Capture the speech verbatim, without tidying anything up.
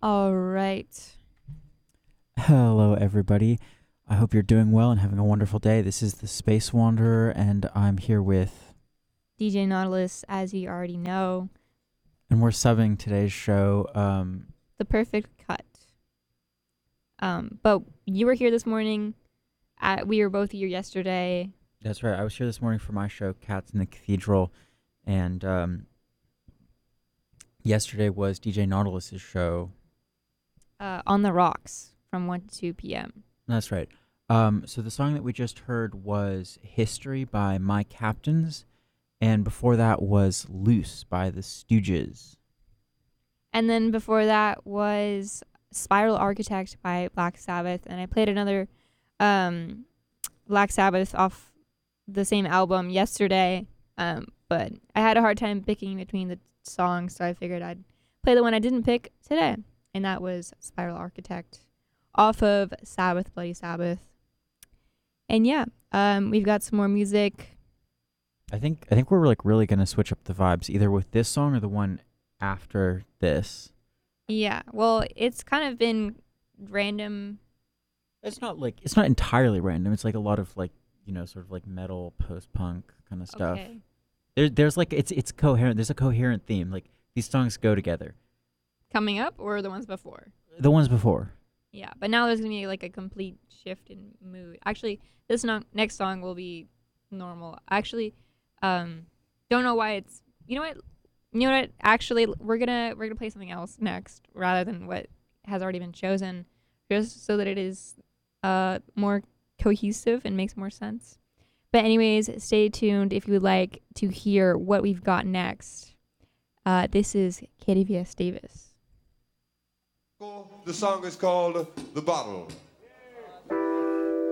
All right. Hello, everybody. I hope you're doing well and having a wonderful day. This is the Space Wanderer, and I'm here with, D J Nautilus, as you already know, and we're subbing today's show. Um, the perfect cut. Um, but you were here this morning. At, we were both here yesterday. that's right. I was here this morning for my show, Cats in the Cathedral, and um, yesterday was D J Nautilus's show. Uh, on the Rocks from one to two p.m. That's right. Um, so the song that we just heard was History by My Captains, and before that was Loose by the Stooges. And then before that was Spiral Architect by Black Sabbath. And I played another um, Black Sabbath off the same album yesterday. Um, but I had a hard time picking between the songs, so I figured I'd play the one I didn't pick today. And that was Spiral Architect off of Sabbath, Bloody Sabbath. And yeah, um, we've got some more music. I think I think we're like really gonna switch up the vibes, either with this song or the one after this. Yeah, well, it's kind of been random. It's not like it's not entirely random. It's like a lot of like you know sort of like metal post punk kind of stuff. Okay. There, there's like it's it's coherent. There's a coherent theme. Like these songs go together. Coming up or the ones before? The ones before. Yeah, but now there's gonna be like a complete shift in mood. Actually, this no- next song will be normal. Actually, um, don't know why it's. You know what? You know what? Actually, we're gonna we're gonna play something else next rather than what has already been chosen, just so that it is uh more cohesive and makes more sense. But anyways, stay tuned if you would like to hear what we've got next. Uh, this is Katie V S Davis. The song is called The Bottle.